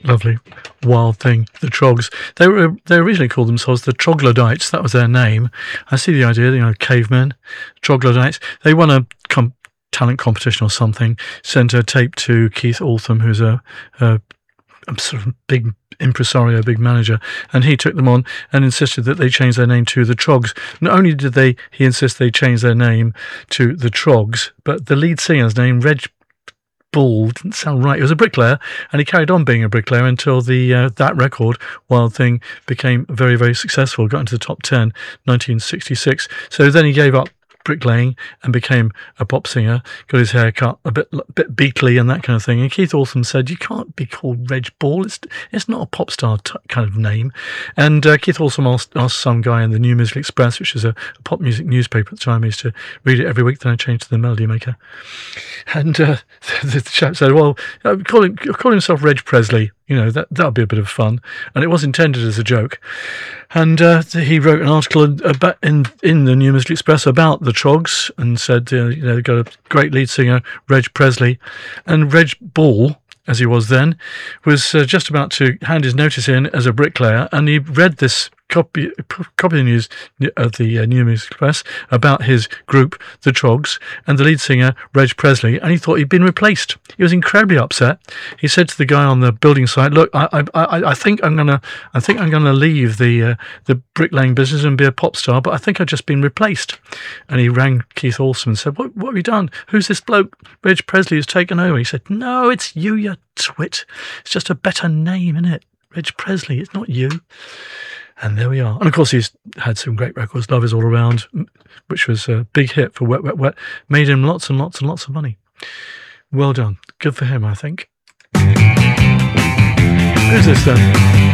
Lovely. Wild Thing, the Trogs. They originally called themselves the Troglodytes. That was their name. I see the idea, cavemen, Troglodytes. They won a talent competition or something, sent a tape to Keith Altham, who's a sort of big impresario, big manager, and he took them on and insisted that they change their name to the Trogs. Not only did he insist they change their name to the Trogs, but the lead singer's name, Reg Bull, didn't sound right. He was a bricklayer, and he carried on being a bricklayer until that record, Wild Thing, became very, very successful, got into the top 10, 1966. So then he gave up bricklaying and became a pop singer, got his hair cut a bit Beatley and that kind of thing. And Keith Altham said, you can't be called Reg Ball, it's not a pop star kind of name. And Keith Altham asked some guy in the New Musical Express, which is a pop music newspaper at the time. I used to read it every week, then I changed to the Melody Maker. And the chap said, well, call himself Reg Presley. That'll be a bit of fun. And it was intended as a joke. And he wrote an article about in the New Musical Express about the Trogs and said, they've got a great lead singer, Reg Presley. And Reg Ball, as he was then, was just about to hand his notice in as a bricklayer, and he read this copy of the news of the New Musical Express about his group, the Trogs, and the lead singer, Reg Presley, and he thought he'd been replaced. He was incredibly upset. He said to the guy on the building site, "Look, I think I'm gonna leave the bricklaying business and be a pop star, but I think I've just been replaced." And he rang Keith Altham and said, "What have you done? Who's this bloke, Reg Presley, who's taken over?" He said, "No, it's you, you twit. It's just a better name, isn't it? Reg Presley. It's not you." And there we are. And of course, he's had some great records. Love Is All Around, which was a big hit for Wet, Wet, Wet. Made him lots and lots and lots of money. Well done. Good for him, I think. Who's this then?